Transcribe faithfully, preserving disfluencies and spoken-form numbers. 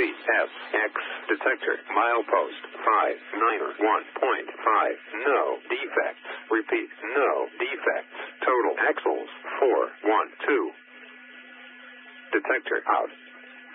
S X detector milepost five nine one point five. No defects. Repeat, no defects. Total axles four one two. Detector out.